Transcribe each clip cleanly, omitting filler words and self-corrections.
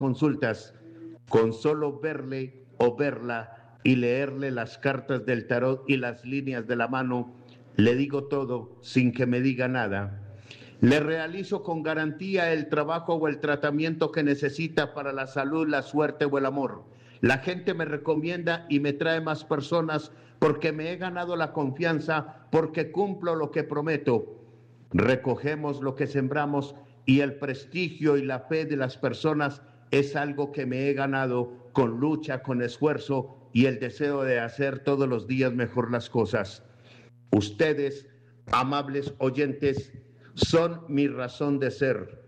consultas. Con solo verle o verla y leerle las cartas del tarot y las líneas de la mano, le digo todo sin que me diga nada. Le realizo con garantía el trabajo o el tratamiento que necesita para la salud, la suerte o el amor. La gente me recomienda y me trae más personas porque me he ganado la confianza, porque cumplo lo que prometo. Recogemos lo que sembramos y el prestigio y la fe de las personas es algo que me he ganado con lucha, con esfuerzo y el deseo de hacer todos los días mejor las cosas. Ustedes, amables oyentes, son mi razón de ser.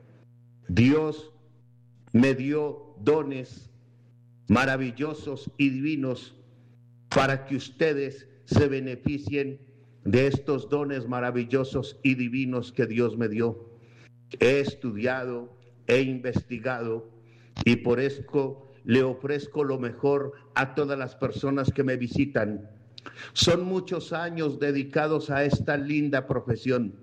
Dios me dio dones maravillosos y divinos para que ustedes se beneficien de estos dones maravillosos y divinos que Dios me dio. He estudiado, he investigado y por eso le ofrezco lo mejor a todas las personas que me visitan. Son muchos años dedicados a esta linda profesión.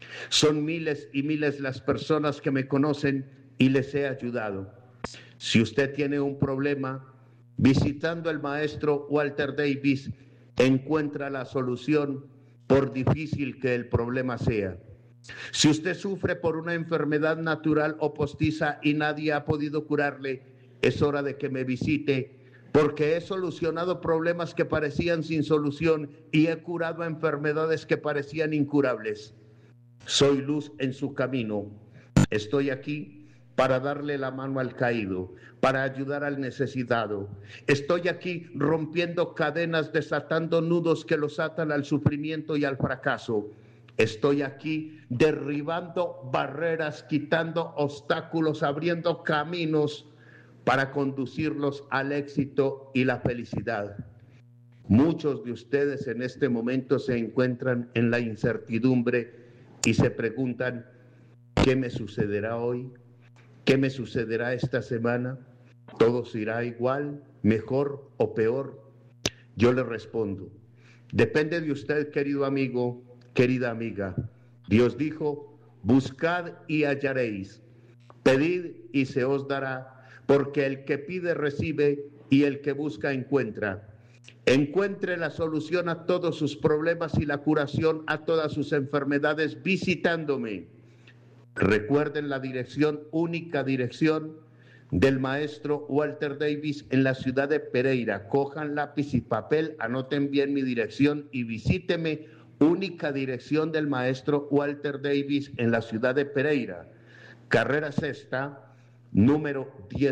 Son miles y miles las personas que me conocen y les he ayudado. Si usted tiene un problema, visitando al maestro Walter Davis, encuentra la solución por difícil que el problema sea. Si usted sufre por una enfermedad natural o postiza y nadie ha podido curarle, es hora de que me visite, porque he solucionado problemas que parecían sin solución y he curado enfermedades que parecían incurables. Soy luz en su camino. Estoy aquí para darle la mano al caído, para ayudar al necesitado. Estoy aquí rompiendo cadenas, desatando nudos que los atan al sufrimiento y al fracaso. Estoy aquí derribando barreras, quitando obstáculos, abriendo caminos para conducirlos al éxito y la felicidad. Muchos de ustedes en este momento se encuentran en la incertidumbre y se preguntan, ¿qué me sucederá hoy? ¿Qué me sucederá esta semana? ¿Todo irá igual, mejor o peor? Yo le respondo, depende de usted, querido amigo, querida amiga. Dios dijo, buscad y hallaréis, pedid y se os dará, porque el que pide recibe y el que busca encuentra. Encuentre la solución a todos sus problemas y la curación a todas sus enfermedades visitándome. Recuerden la dirección, única dirección del maestro Walter Davis en la ciudad de Pereira. Cojan lápiz y papel, anoten bien mi dirección y visíteme. Única dirección del maestro Walter Davis en la ciudad de Pereira. Carrera Sexta, número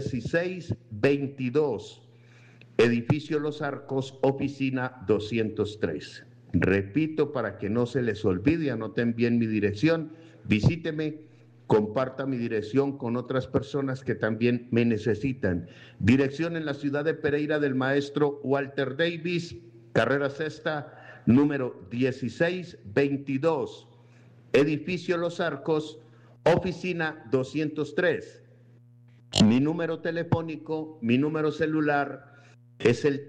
1622. Edificio Los Arcos, oficina 203. Repito para que no se les olvide, anoten bien mi dirección, visíteme, comparta mi dirección con otras personas que también me necesitan. Dirección en la ciudad de Pereira del maestro Walter Davis, carrera sexta, número 1622. Edificio Los Arcos, oficina 203. Mi número telefónico, mi número celular es el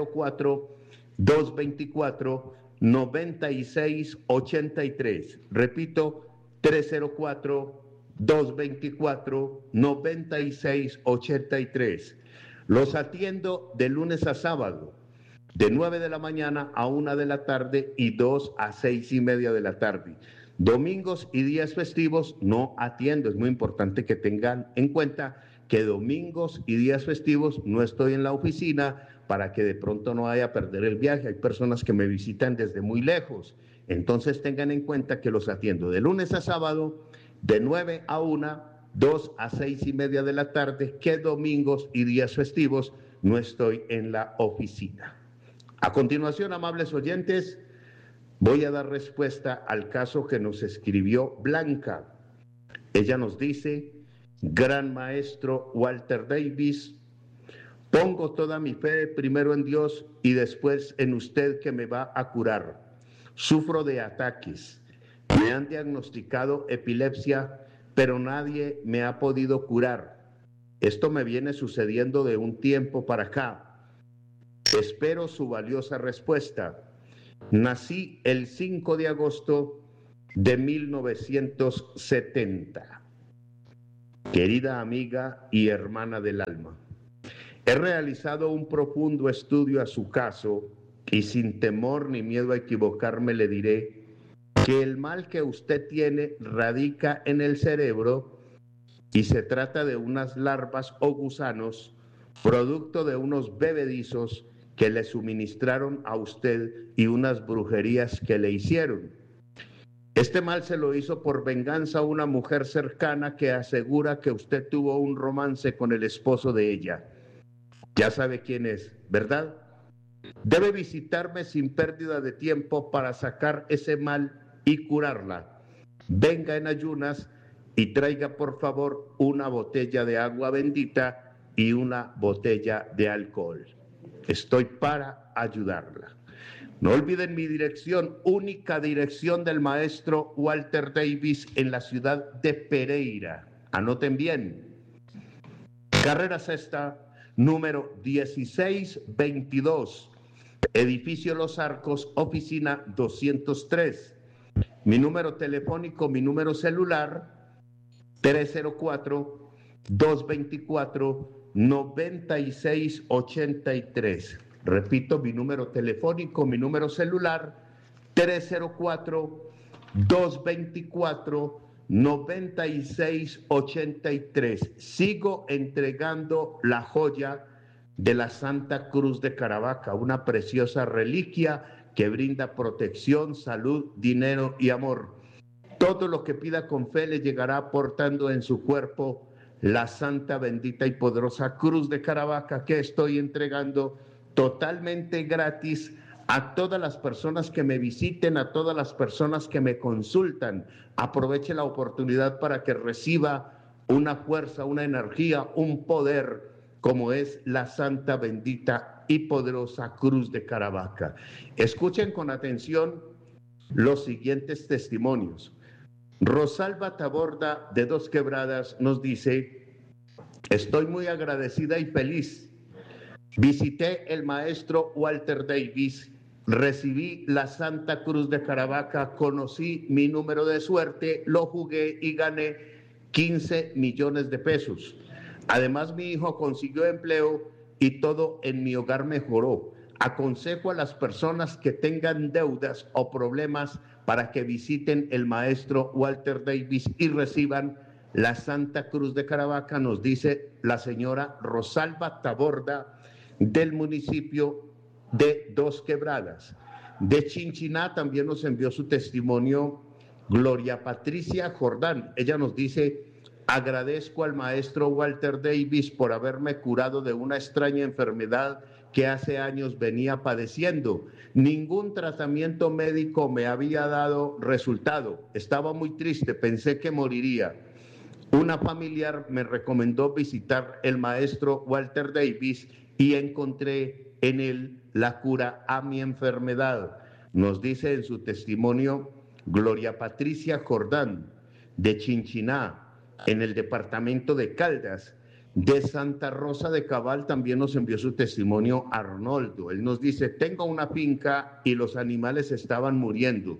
304-224-9683. Repito, 304-224-9683. Los atiendo de lunes a sábado, de 9 de la mañana a 1 de la tarde y 2 a 6:30 de la tarde. Domingos y días festivos no atiendo. Es muy importante que tengan en cuenta que domingos y días festivos no estoy en la oficina para que de pronto no vaya a perder el viaje. Hay personas que me visitan desde muy lejos. Entonces tengan en cuenta que los atiendo de lunes a sábado, de 9 a 1, 2 a 6:30 de la tarde, que domingos y días festivos no estoy en la oficina. A continuación, amables oyentes, voy a dar respuesta al caso que nos escribió Blanca. Ella nos dice, gran maestro Walter Davis, pongo toda mi fe primero en Dios y después en usted que me va a curar. Sufro de ataques. Me han diagnosticado epilepsia, pero nadie me ha podido curar. Esto me viene sucediendo de un tiempo para acá. Espero su valiosa respuesta. Nací el 5 de agosto de 1970. querida amiga y hermana del alma. He realizado un profundo estudio a su caso y sin temor ni miedo a equivocarme le diré que el mal que usted tiene radica en el cerebro y se trata de unas larvas o gusanos producto de unos bebedizos que le suministraron a usted y unas brujerías que le hicieron. Este mal se lo hizo por venganza a una mujer cercana que asegura que usted tuvo un romance con el esposo de ella. Ya sabe quién es, ¿verdad? Debe visitarme sin pérdida de tiempo para sacar ese mal y curarla. Venga en ayunas y traiga por favor una botella de agua bendita y una botella de alcohol. Estoy para ayudarla. No olviden mi dirección, única dirección del maestro Walter Davis en la ciudad de Pereira. Anoten bien. Carrera Sexta, número 1622, edificio Los Arcos, oficina 203. Mi número telefónico, mi número celular, 304-224-9683. Repito, mi número telefónico, mi número celular, 304-224-9683. Sigo entregando la joya de la Santa Cruz de Caravaca, una preciosa reliquia que brinda protección, salud, dinero y amor. Todo lo que pida con fe le llegará aportando en su cuerpo la santa, bendita y poderosa Cruz de Caravaca que estoy entregando totalmente gratis a todas las personas que me visiten, a todas las personas que me consultan. Aproveche la oportunidad para que reciba una fuerza, una energía, un poder como es la santa, bendita y poderosa Cruz de Caravaca. Escuchen con atención los siguientes testimonios. Rosalba Taborda de Dos Quebradas nos dice: estoy muy agradecida y feliz. Visité el maestro Walter Davis, recibí la Santa Cruz de Caravaca, conocí mi número de suerte, lo jugué y gané 15 millones de pesos. Además, mi hijo consiguió empleo y todo en mi hogar mejoró. Aconsejo a las personas que tengan deudas o problemas para que visiten el maestro Walter Davis y reciban la Santa Cruz de Caravaca, nos dice la señora Rosalba Taborda del municipio de Dos Quebradas. De Chinchiná también nos envió su testimonio Gloria Patricia Jordán. Ella nos dice: agradezco al maestro Walter Davis por haberme curado de una extraña enfermedad que hace años venía padeciendo. Ningún tratamiento médico me había dado resultado. Estaba muy triste, pensé que moriría. Una familiar me recomendó visitar el maestro Walter Davis y encontré en él la cura a mi enfermedad. Nos dice en su testimonio Gloria Patricia Jordán de Chinchiná, en el departamento de Caldas. De Santa Rosa de Cabal también nos envió su testimonio Arnoldo. Él nos dice: tengo una finca y los animales estaban muriendo.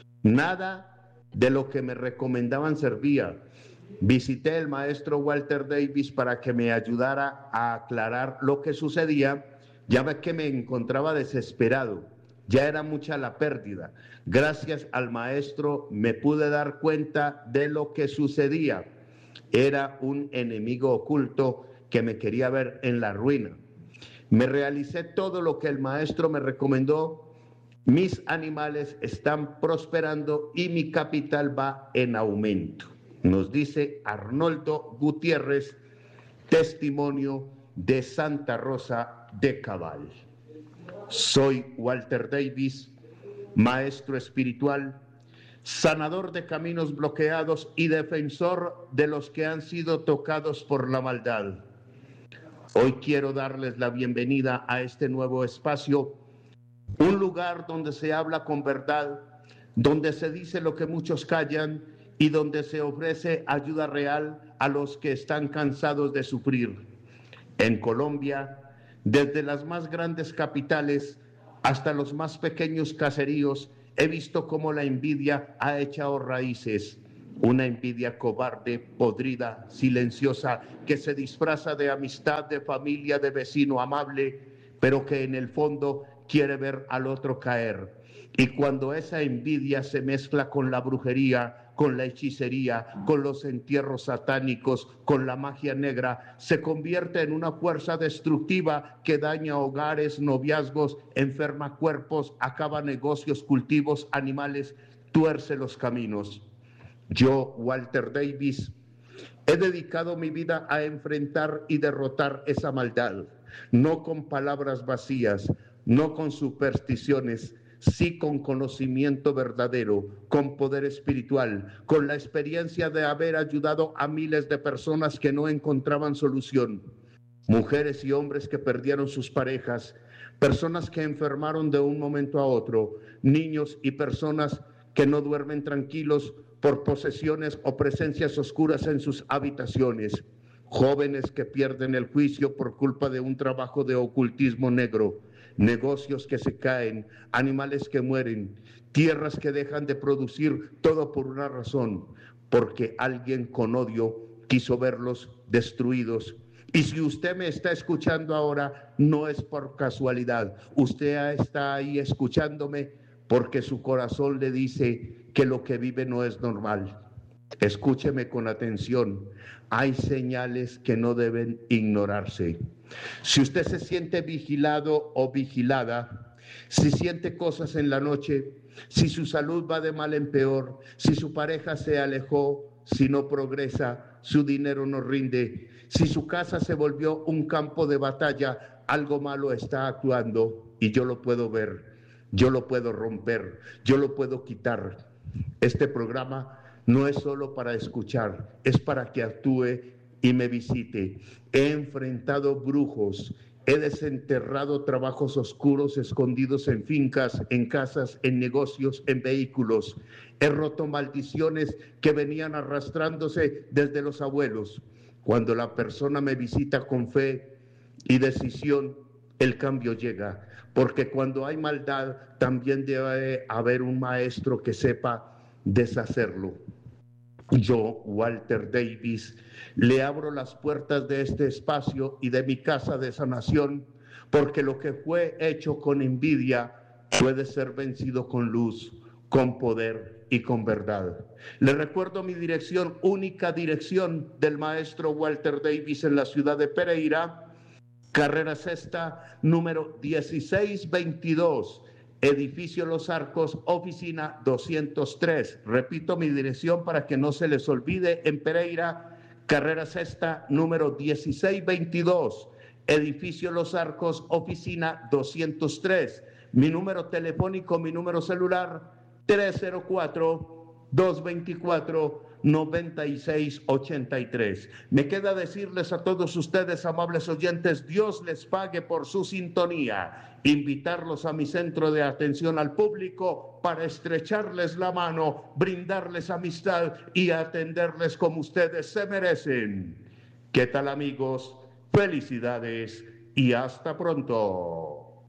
Nada de lo que me recomendaban servía. Visité el maestro Walter Davis para que me ayudara a aclarar lo que sucedía, ya que me encontraba desesperado. Ya era mucha la pérdida. Gracias al maestro me pude dar cuenta de lo que sucedía. Era un enemigo oculto que me quería ver en la ruina. Me realicé todo lo que el maestro me recomendó. Mis animales están prosperando y mi capital va en aumento. Nos dice Arnoldo Gutiérrez, testimonio de Santa Rosa de Cabal. Soy Walter Davis, maestro espiritual, sanador de caminos bloqueados y defensor de los que han sido tocados por la maldad. Hoy quiero darles la bienvenida a este nuevo espacio, un lugar donde se habla con verdad, donde se dice lo que muchos callan y donde se ofrece ayuda real a los que están cansados de sufrir. En Colombia, desde las más grandes capitales hasta los más pequeños caseríos, he visto cómo la envidia ha echado raíces. una envidia cobarde, podrida, silenciosa, que se disfraza de amistad, de familia, de vecino amable, pero que en el fondo quiere ver al otro caer. Y cuando esa envidia se mezcla con la brujería, con la hechicería, con los entierros satánicos, con la magia negra, se convierte en una fuerza destructiva que daña hogares, noviazgos, enferma cuerpos, acaba negocios, cultivos, animales, tuerce los caminos. Yo, Walter Davis, he dedicado mi vida a enfrentar y derrotar esa maldad, no con palabras vacías, no con supersticiones, sí con conocimiento verdadero, con poder espiritual, con la experiencia de haber ayudado a miles de personas que no encontraban solución. Mujeres y hombres que perdieron sus parejas, personas que enfermaron de un momento a otro, niños y personas que no duermen tranquilos por posesiones o presencias oscuras en sus habitaciones, jóvenes que pierden el juicio por culpa de un trabajo de ocultismo negro, negocios que se caen, animales que mueren, tierras que dejan de producir, todo por una razón, porque alguien con odio quiso verlos destruidos. Y si usted me está escuchando ahora, no es por casualidad, usted está ahí escuchándome porque su corazón le dice que lo que vive no es normal. Escúcheme con atención, hay señales que no deben ignorarse. Si usted se siente vigilado o vigilada, si siente cosas en la noche, si su salud va de mal en peor, si su pareja se alejó, si no progresa, su dinero no rinde, si su casa se volvió un campo de batalla, algo malo está actuando y yo lo puedo ver, yo lo puedo romper, yo lo puedo quitar. Este programa no es solo para escuchar, es para que actúe y me visite. He enfrentado brujos, he desenterrado trabajos oscuros escondidos en fincas, en casas, en negocios, en vehículos. He roto maldiciones que venían arrastrándose desde los abuelos. Cuando la persona me visita con fe y decisión, el cambio llega. Porque cuando hay maldad, también debe haber un maestro que sepa deshacerlo. Yo, Walter Davis, le abro las puertas de este espacio y de mi casa de sanación, porque lo que fue hecho con envidia puede ser vencido con luz, con poder y con verdad. Le recuerdo mi dirección, única dirección del maestro Walter Davis en la ciudad de Pereira, carrera sexta, número 1622. Edificio Los Arcos, oficina 203. Repito mi dirección para que no se les olvide, en Pereira, carrera sexta, número 1622. Edificio Los Arcos, oficina 203. Mi número telefónico, mi número celular, 304-224-9683. Me queda decirles a todos ustedes, amables oyentes, Dios les pague por su sintonía. Invitarlos a mi centro de atención al público para estrecharles la mano, brindarles amistad y atenderles como ustedes se merecen. ¿Qué tal, amigos? Felicidades y hasta pronto.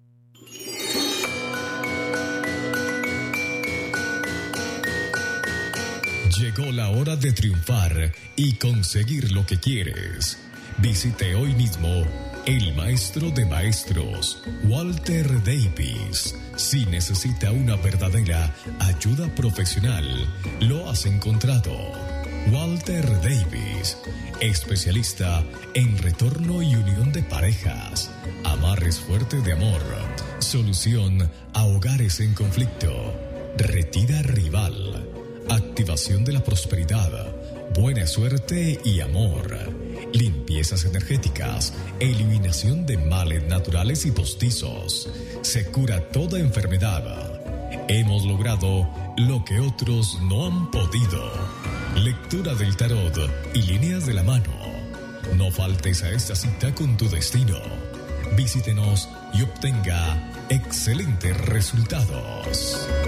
Llegó la hora de triunfar y conseguir lo que quieres. Visite hoy mismo el maestro de maestros, Walter Davis. Si necesita una verdadera ayuda profesional, lo has encontrado. Walter Davis, especialista en retorno y unión de parejas, amarres fuertes de amor, solución a hogares en conflicto, retira rival, activación de la prosperidad, buena suerte y amor, limpiezas energéticas, eliminación de males naturales y postizos. Se cura toda enfermedad. Hemos logrado lo que otros no han podido. Lectura del tarot y líneas de la mano. No faltes a esta cita con tu destino. Visítenos y obtenga excelentes resultados.